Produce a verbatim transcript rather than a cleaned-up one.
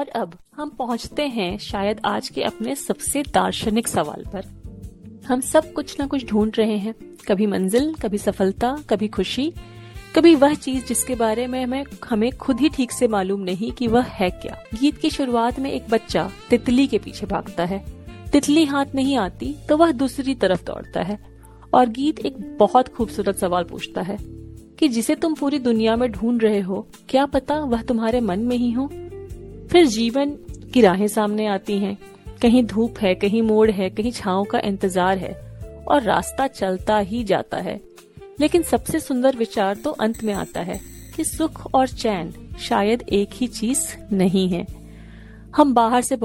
और अब हम पहुंचते हैं शायद आज के अपने सबसे दार्शनिक सवाल पर। हम सब कुछ ना कुछ ढूंढ रहे हैं, कभी मंजिल, कभी सफलता, कभी खुशी, कभी वह चीज जिसके बारे में हमें हमें खुद ही ठीक से मालूम नहीं कि वह है क्या। गीत की शुरुआत में एक बच्चा तितली के पीछे भागता है। तितली हाथ नहीं आती तो वह दूसरी तरफ दौड़ता है और गीत एक बहुत खूबसूरत सवाल पूछता है कि जिसे तुम पूरी दुनिया में ढूंढ रहे हो, क्या पता वह तुम्हारे मन में ही हो। फिर जीवन की राहें सामने आती हैं, कहीं धूप है, कहीं मोड़ है, कहीं छांव का इंतजार है और रास्ता चलता ही जाता है। लेकिन सबसे सुंदर विचार तो अंत में आता है कि सुख और चैन शायद एक ही चीज नहीं है। हम बाहर से